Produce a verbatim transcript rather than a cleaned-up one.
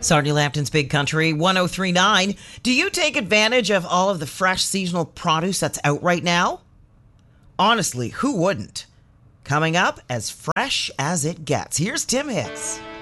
Sarnia Lambton's Big Country, one oh three point nine. Do you take advantage of all of the fresh seasonal produce that's out right now? Honestly, who wouldn't? Coming up, as fresh as it gets. Here's Tim Hicks.